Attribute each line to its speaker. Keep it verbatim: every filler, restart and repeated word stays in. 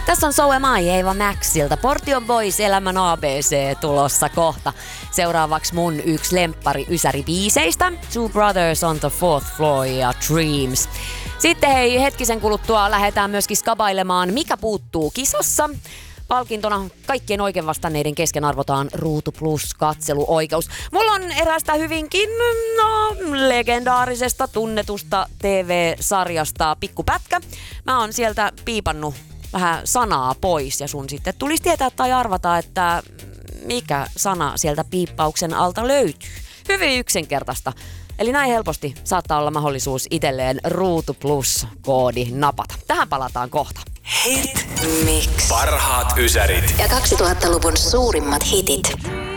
Speaker 1: Tässä on So Am I Eeva Maxilta. Portion Boys elämän A B C tulossa kohta. Seuraavaksi mun yksi lemppari ysäri biiseistä. Two Brothers on the Fourth Floor ja Dreams. Sitten hei, hetkisen kuluttua lähdetään myöskin skabailemaan Mikä puuttuu kisassa. Palkintona kaikkien oikein vastanneiden kesken arvotaan Ruutu Plus katseluoikeus. Mulla on eräästä hyvinkin no, legendaarisesta tunnetusta T V-sarjasta pikkupätkä. Mä oon sieltä piipannut vähän sanaa pois ja sun sitten tulisi tietää tai arvata, että mikä sana sieltä piippauksen alta löytyy. Hyvin yksinkertaista. Eli näin helposti saattaa olla mahdollisuus itselleen Ruutu Plus-koodi napata. Tähän palataan kohta.
Speaker 2: Hit Mix.
Speaker 3: Parhaat ysärit.
Speaker 2: Ja kaksituhattaluvun suurimmat hitit.